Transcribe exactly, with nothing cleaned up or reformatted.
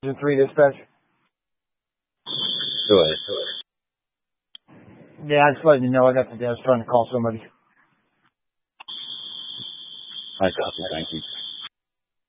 Division three dispatch. Go ahead. Yeah, I just letting you know I got the I was trying to call somebody. I copy. Thank you.